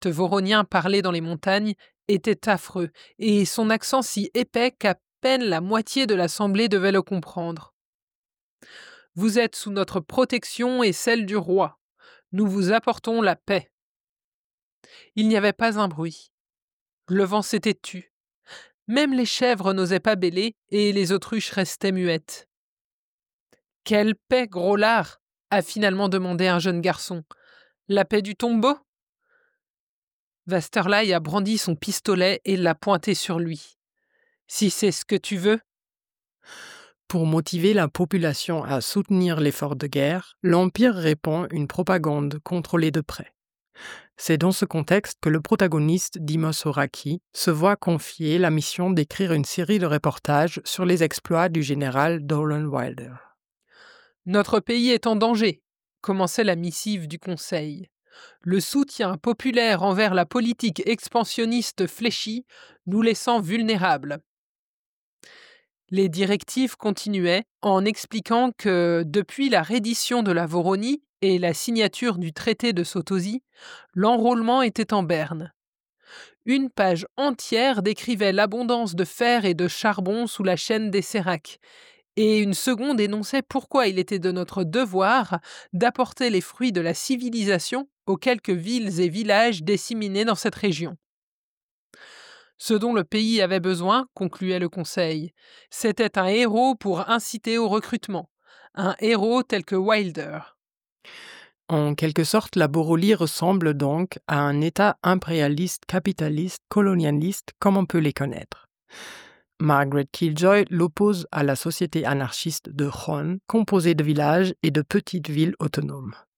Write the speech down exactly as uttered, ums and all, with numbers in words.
dialecte voronien parlé dans les montagnes était affreux, et son accent si épais qu'à peine la moitié de l'assemblée devait le comprendre. « Vous êtes sous notre protection et celle du roi. Nous vous apportons la paix. » Il n'y avait pas un bruit. Le vent s'était tu. Même les chèvres n'osaient pas bêler et les autruches restaient muettes. « Quelle paix, gros lard ?» a finalement demandé un jeune garçon. « La paix du tombeau ?» Westerlein a brandi son pistolet et l'a pointé sur lui. « Si c'est ce que tu veux. » Pour motiver la population à soutenir l'effort de guerre, l'Empire répand une propagande contrôlée de près. C'est dans ce contexte que le protagoniste Dimos Horaki se voit confier la mission d'écrire une série de reportages sur les exploits du général Dolan Wilder. « Notre pays est en danger », commençait la missive du Conseil. Le soutien populaire envers la politique expansionniste fléchit, nous laissant vulnérables. Les directives continuaient en expliquant que, depuis la reddition de la Voronie et la signature du traité de Sotosi, l'enrôlement était en berne. Une page entière décrivait l'abondance de fer et de charbon sous la chaîne des Séracs, et une seconde énonçait pourquoi il était de notre devoir d'apporter les fruits de la civilisation aux quelques villes et villages disséminés dans cette région. Ce dont le pays avait besoin, concluait le Conseil, c'était un héros pour inciter au recrutement, un héros tel que Wilder. En quelque sorte, la Borolie ressemble donc à un État impérialiste, capitaliste, colonialiste, comme on peut les connaître. Margaret Killjoy l'oppose à la société anarchiste de Jon, composée de villages et de petites villes autonomes.